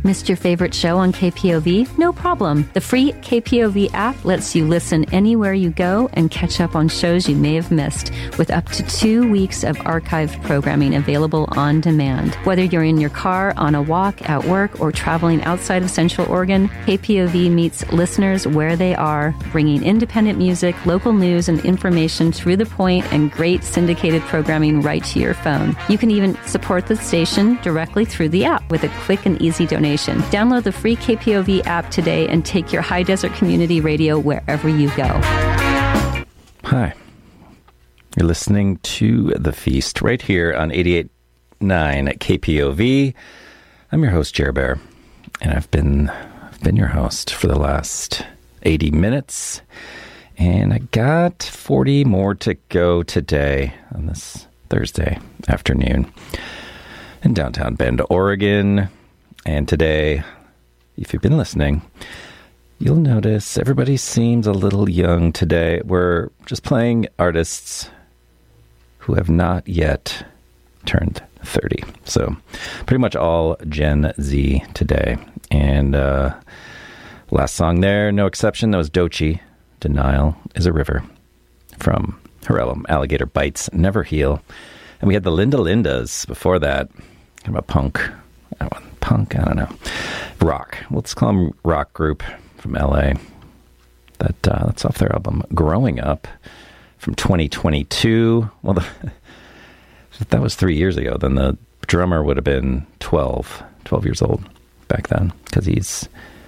Missed your favorite show on KPOV? No problem. The free KPOV app lets you listen anywhere you go and catch up on shows you may have missed, with up to 2 weeks of archived programming available on demand. Whether you're in your car, on a walk, at work, or traveling outside of Central Oregon, KPOV meets listeners where they are, bringing independent music, local news, and information to the point, and great syndicated programming right to your phone. You can even support the station directly through the app with a quick and easy donation. Download the free KPOV app today and take your High Desert Community Radio wherever you go. Hi. You're listening to The Feast right here on 88.9 at KPOV. I'm your host, Jer Bear, and I've been your host for the last 80 minutes, and I got 40 more to go today on this Thursday afternoon in downtown Bend, Oregon. And today, if you've been listening, you'll notice everybody seems a little young today. We're just playing artists who have not yet turned 30. So pretty much all Gen Z today. And last song there, no exception, that was Doechii, Denial is a River, from her album Alligator Bites, Never Heal. And we had the Linda Lindas before that, kind of a punk, I don't know, rock. Let's call them rock group from LA. That's off their album Growing Up from 2022. Well, that was 3 years ago. Then the drummer would have been 12 years old back then, because he's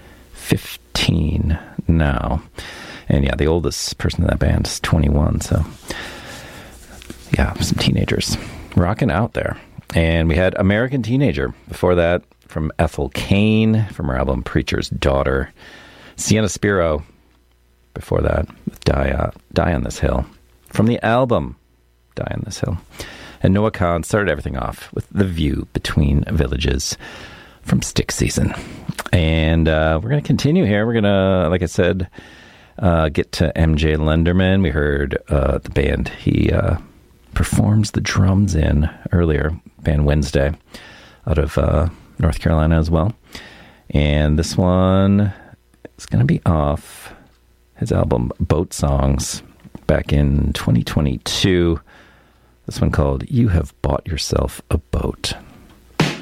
15 now. And yeah, the oldest person in that band is 21. So yeah, some teenagers rocking out there. And we had American Teenager before that from Ethel Cain from her album Preacher's Daughter. Sienna Spiro before that with Die on This Hill from the album Die on This Hill. And Noah Kahan started everything off with The View Between Villages from Stick Season. And we're going to continue here. We're going to, like I said, get to MJ Lenderman. We heard the band he performs the drums in earlier, band Wednesday, out of North Carolina as well. And this one is going to be off his album Boat Songs back in 2022. This one called You Have Bought Yourself a Boat.